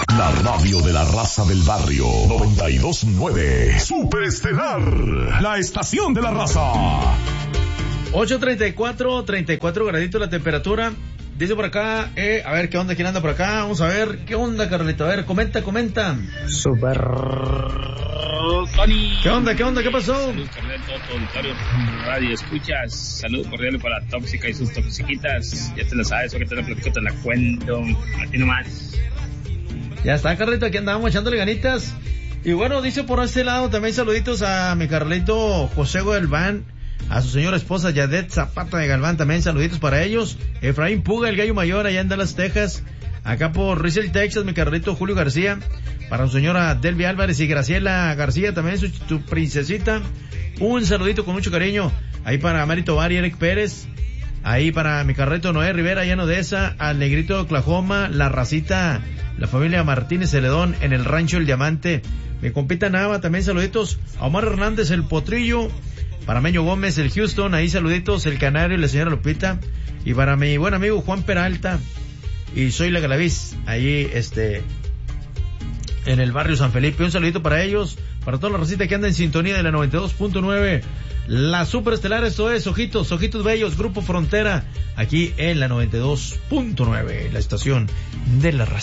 La radio de la raza del barrio 92.9 Superestelar, la estación de la raza. 8:34 graditos la temperatura. Dice por acá, a ver qué onda, quién anda por acá. Vamos a ver qué onda, Carlito. A ver, comenta. Super Tony. ¿Qué onda? ¿Qué pasó? Saludos, Carlito, todo auditorio, radio escuchas. Saludos cordiales para Tóxica y sus toxiquitas. Ya te lo sabes, o que te lo platico, te la cuento. A ti nomás. Ya está, Carlito, aquí andamos echándole ganitas. Y bueno, dice por este lado también saluditos a mi Carlito José Galván, a su señora esposa Yadet Zapata de Galván, también saluditos para ellos. Efraín Puga, el gallo mayor, allá en Dallas, Texas. Acá por Rizel, Texas, mi Carlito Julio García. Para su señora Delvi Álvarez y Graciela García, también su princesita. Un saludito con mucho cariño. Ahí para Mari Tobar y Eric Pérez. Ahí para mi Carlito Noé Rivera, allá en Odessa. Al Negrito de Oklahoma, la racita, la familia Martínez Celedón en el Rancho El Diamante. Mi compita Nava, también saluditos. A Omar Hernández, el Potrillo. Para Meño Gómez, el Houston, ahí saluditos, el Canario y la señora Lupita. Y para mi buen amigo Juan Peralta y Soy la Galaviz, ahí en el barrio San Felipe. Un saludito para ellos, para toda la racita que anda en sintonía de la 92.9, la Superestelar. Esto es Ojitos Bellos, Grupo Frontera, aquí en la 92.9, la estación de la raza.